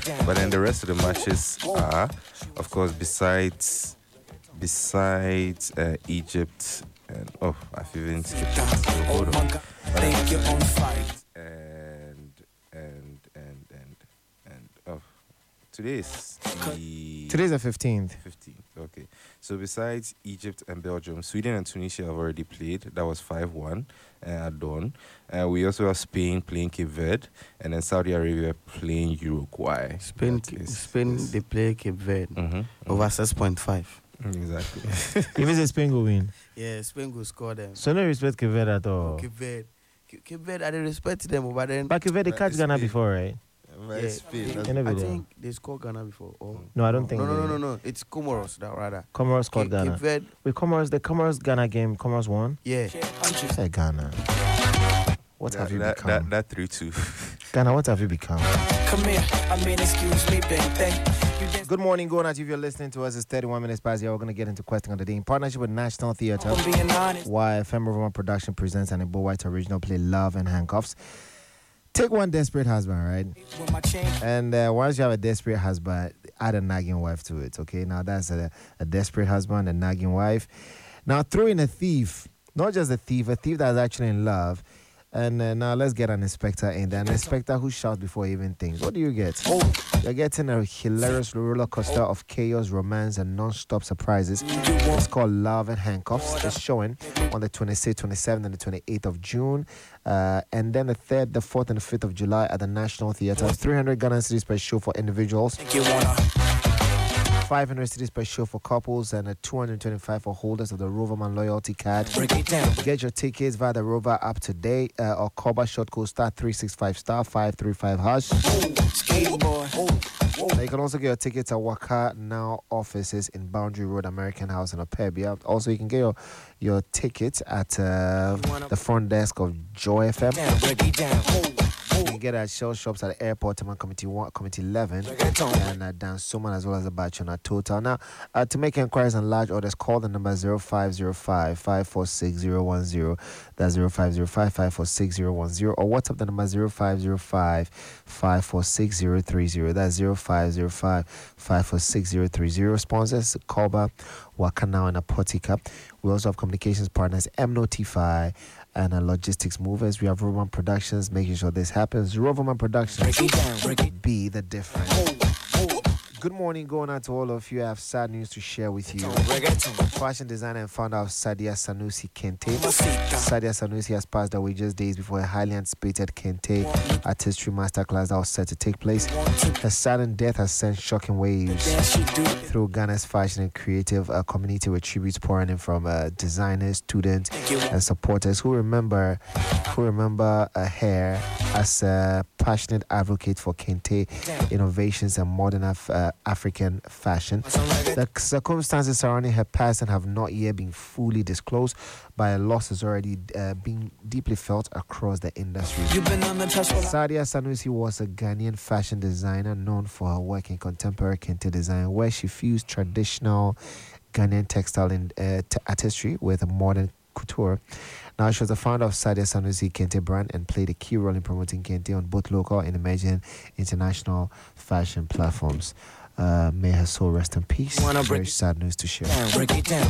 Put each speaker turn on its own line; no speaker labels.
But then the rest of the matches are, of course, besides Egypt and I've even skipped it. So hold on. And today's
the 15th.
15th. Okay. So besides Egypt and Belgium, Sweden and Tunisia have already played. That was 5-1 at dawn. We also have Spain playing Cape Verde, and then Saudi Arabia playing Uruguay.
Spain they play Cape Verde over 6.5.
Exactly.
Even if Spain go win.
Yeah, Spain will score them.
So no respect Cape Verde at all.
Cape Verde, I don't respect them, but then.
But Cape Verde catch Ghana before, right?
Yeah,
Spain.
I think they scored Ghana before.
No, I don't think.
No. It's Comoros, rather.
Comoros scored Ghana.
Cape Verde.
Wait, the Comoros Ghana game, Comoros won?
Yeah.
Say Ghana. What have you become?
That 3-2.
Ghana, what have you become?
Come here, excuse me, baby.
Good morning, going out. If you're listening to us, it's 31 minutes past here. We're going to get into Question of the Day in partnership with National Theatre. YFM Rovuma Production presents an Igbo White original play, Love and Handcuffs. Take one desperate husband, right? And once you have a desperate husband, add a nagging wife to it, okay? Now that's a desperate husband, a nagging wife. Now throw in a thief, not just a thief that's actually in love. And now let's get an inspector in there. An inspector who shouts before he even thinks. What do you get? You're getting a hilarious roller coaster of chaos, romance, and non-stop surprises. It's called Love and Handcuffs. It's showing on the 26th, 27th, and the 28th of June. And then the 3rd, the 4th, and the 5th of July at the National Theatre. 300 Ghana cedis per show for individuals. 500 cedis per show for couples, and 225 for holders of the Roverman loyalty card. Get your tickets via the Rover app today or call by short code *365 *535 hash. Now you can also get your tickets at Waka Now offices in Boundary Road, American House, and Opebia. Also, you can get your tickets at the front desk of Joy FM. You can get at Shell Shops at the airport, Committee 1, Committee 11, and Dan Suman, as well as the Bachona Total. Now, to make inquiries and large orders, call the number 0505 546 010. That's 0505 546 010, or WhatsApp the number 0505 546 030. That's 0505 546 030. Sponsors Koba, Wakana, and Apotica. We also have communications partners M-Notify and logistics movers. We have Roverman Productions making sure this happens. Roverman Productions, be the difference. Good morning, going out to all of you. I have sad news to share with you. Fashion designer and founder of Sadia Sanusi Kente. Sadia Sanusi has passed away just days before a highly anticipated Kente artistry masterclass that was set to take place. Her sudden death has sent shocking waves through Ghana's fashion and creative community, with tributes pouring in from designers, students, and supporters who remember her as a passionate advocate for Kente innovations and modern African fashion. The circumstances surrounding her passing have not yet been fully disclosed, but a loss is already being deeply felt across the industry. Sadia Sanusi was a Ghanaian fashion designer known for her work in contemporary Kente design, where she fused traditional Ghanaian textile artistry with modern couture. Now, she was the founder of Sadia Sanusi Kente brand and played a key role in promoting Kente on both local and emerging international fashion platforms. May her soul rest in peace. Very sad news to share.
Break it down.